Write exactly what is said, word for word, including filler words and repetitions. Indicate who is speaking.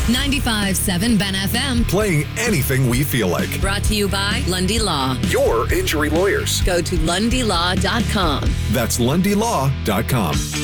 Speaker 1: ninety-five point seven Ben F M.
Speaker 2: Playing anything we feel like.
Speaker 1: Brought to you by Lundy Law.
Speaker 2: Your injury lawyers.
Speaker 1: Go to lundy law dot com.
Speaker 2: That's lundy law dot com.